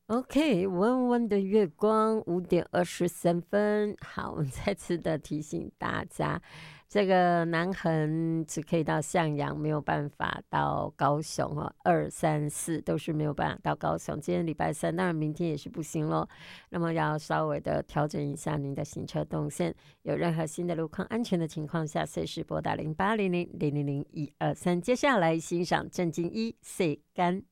OK，弯弯的月光5:23。好，我们再次的提醒大家，这个南横只可以到向阳，没有办法到高雄哦。2、3、4都是没有办法到高雄。今天礼拜三，当然明天也是不行咯。那么要稍微的调整一下您的行车动线。有任何新的路况安全的情况下，随时拨打0800-000-123。接下来欣赏郑经一《岁干》。